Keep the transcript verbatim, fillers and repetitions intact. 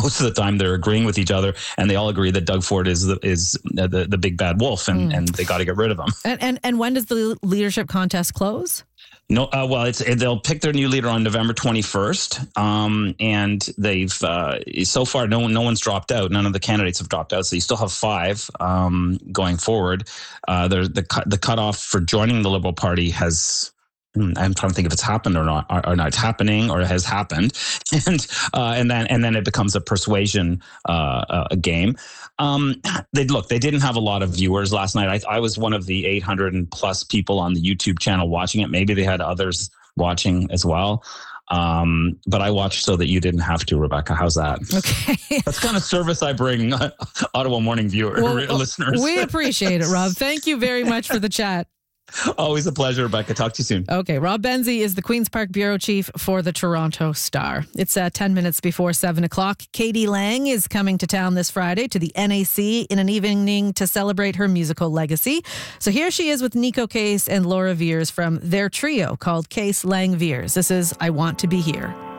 most of the time they're agreeing with each other, and they all agree that Doug Ford is the, is the, the big bad wolf, and, mm. and they got to get rid of him. And, and and when does the leadership contest close? No, uh, well, it's it, they'll pick their new leader on November twenty-first, um, and they've uh, so far no one no one's dropped out. None of the candidates have dropped out, so you still have five um, going forward. Uh, the the cut the cutoff for joining the Liberal Party has. I'm trying to think if it's happened or not, or, or not. It's happening or has happened, and uh, and then and then it becomes a persuasion uh, uh, game. Um, they look. They didn't have a lot of viewers last night. I, I was one of the eight hundred and plus people on the YouTube channel watching it. Maybe they had others watching as well. Um, but I watched so that you didn't have to, Rebecca. How's that? Okay. That's kind of service I bring uh, Ottawa Morning viewer well, listeners. We appreciate it, Rob. Thank you very much for the chat. Always a pleasure, Rebecca. Talk to you soon. Okay. Rob Benzie is the Queen's Park Bureau Chief for the Toronto Star. It's uh, ten minutes before seven o'clock. Katie Lang is coming to town this Friday to the N A C in an evening to celebrate her musical legacy. So here she is with Nico Case and Laura Veers from their trio called Case Lang Veers. This is I Want to Be Here.